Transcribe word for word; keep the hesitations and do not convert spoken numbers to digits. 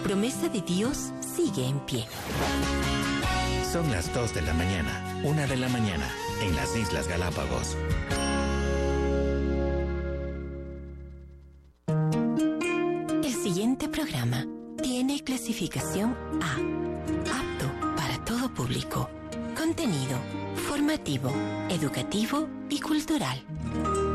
promesa de Dios sigue en pie. Son las dos de la mañana, una de la mañana, en las Islas Galápagos. El siguiente programa tiene clasificación A, apto para todo público. Contenido formativo, educativo y cultural.